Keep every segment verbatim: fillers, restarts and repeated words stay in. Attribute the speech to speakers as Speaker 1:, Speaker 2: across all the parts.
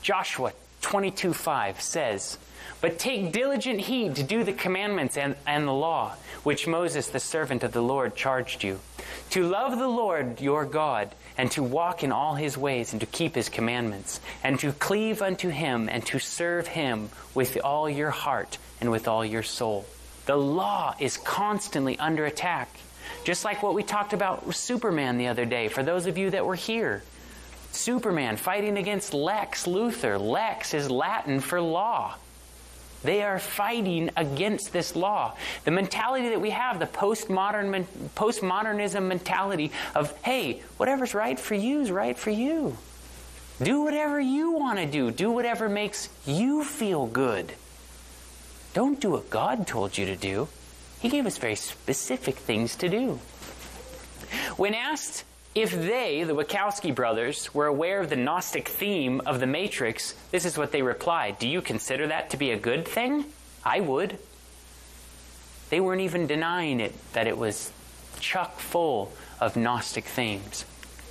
Speaker 1: Joshua twenty-two five says, "But take diligent heed to do the commandments and, and the law, which Moses, the servant of the Lord, charged you, to love the Lord your God, and to walk in all his ways, and to keep his commandments, and to cleave unto him, and to serve him with all your heart and with all your soul." The law is constantly under attack. Just like what we talked about with Superman the other day, for those of you that were here. Superman fighting against Lex Luthor. Lex is Latin for law. They are fighting against this law. The mentality that we have, the postmodern, postmodernism mentality of, hey, whatever's right for you is right for you. Do whatever you want to do. Do whatever makes you feel good. Don't do what God told you to do. He gave us very specific things to do. When asked if they, the Wachowski brothers, were aware of the Gnostic theme of The Matrix, this is what they replied. "Do you consider that to be a good thing? I would." They weren't even denying it, that it was chock full of Gnostic themes.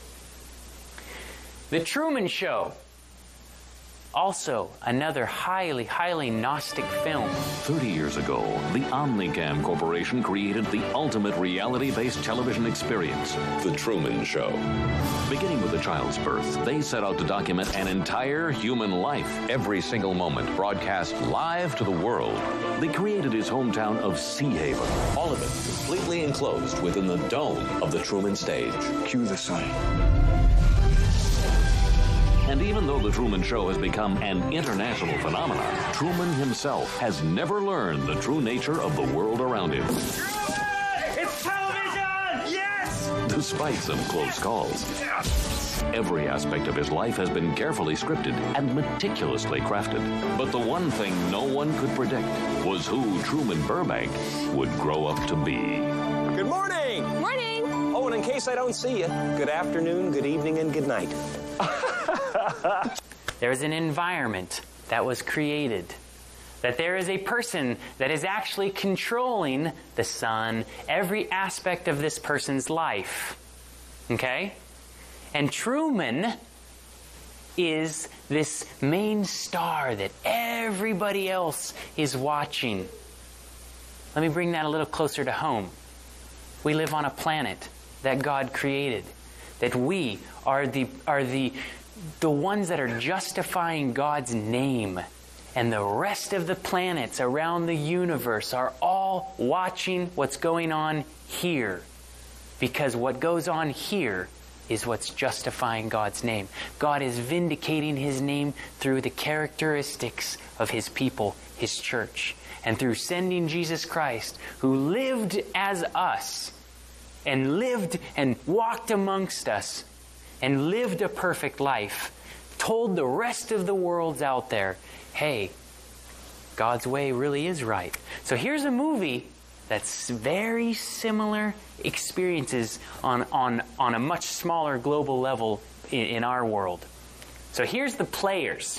Speaker 1: The Truman Show. Also, another highly, highly Gnostic film.
Speaker 2: thirty years ago, the Omnicam Corporation created the ultimate reality-based television experience, The Truman Show. Beginning with a child's birth, they set out to document an entire human life. Every single moment broadcast live to the world. They created his hometown of Sea Haven. All of it completely enclosed within the dome of the Truman Stage.
Speaker 3: Cue the sun.
Speaker 2: And even though The Truman Show has become an international phenomenon, Truman himself has never learned the true nature of the world around him.
Speaker 4: Truman! It's television! Yes!
Speaker 2: Despite some close calls. Every aspect of his life has been carefully scripted and meticulously crafted. But the one thing no one could predict was who Truman Burbank would grow up to be.
Speaker 5: Good morning!
Speaker 6: Morning!
Speaker 5: Oh, and in case I don't see you, good afternoon, good evening, and good night.
Speaker 1: There is an environment that was created. That there is a person that is actually controlling the sun, every aspect of this person's life. Okay? And Truman is this main star that everybody else is watching. Let me bring that a little closer to home. We live on a planet that God created. That we are the are the the ones that are justifying God's name. And the rest of the planets around the universe are all watching what's going on here. Because what goes on here is what's justifying God's name. God is vindicating His name through the characteristics of His people, His church. And through sending Jesus Christ, who lived as us, and lived and walked amongst us, and lived a perfect life, told the rest of the worlds out there, hey, God's way really is right. So here's a movie that's very similar experiences on, on, on a much smaller global level in, in our world. So here's the players.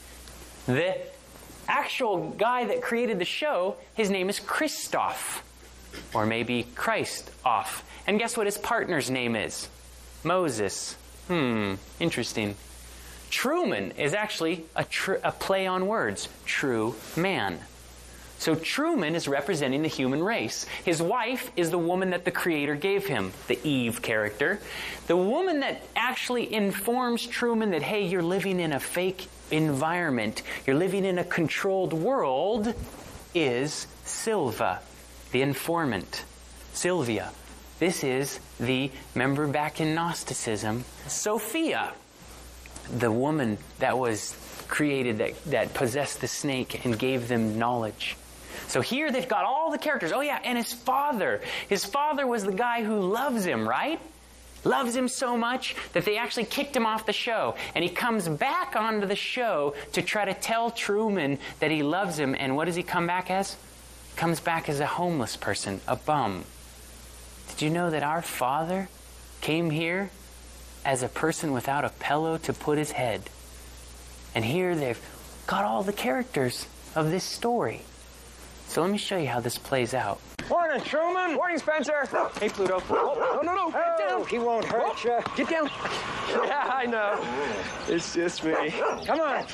Speaker 1: The actual guy that created the show, his name is Christoph, or maybe Christ-off. And guess what his partner's name is? Moses. Hmm, interesting. Truman is actually a, tr a play on words. True man. So Truman is representing the human race. His wife is the woman that the Creator gave him, the Eve character. The woman that actually informs Truman that, hey, you're living in a fake environment, you're living in a controlled world, is Silva, the informant. Sylvia. This is the, remember back in Gnosticism, Sophia, the woman that was created, that, that possessed the snake and gave them knowledge. So here they've got all the characters. Oh yeah, and his father. His father was the guy who loves him, right? Loves him so much that they actually kicked him off the show. And he comes back onto the show to try to tell Truman that he loves him. And what does he come back as? Comes back as a homeless person, a bum. Did you know that our Father came here as a person without a pillow to put his head? And here they've got all the characters of this story. So let me show you how this plays out.
Speaker 5: Morning, Truman. Morning, Spencer. Hey, Pluto. Oh, no, no, no. Get down. He won't hurt you. Get down.
Speaker 4: Yeah, I know. It's just me.
Speaker 5: Come on.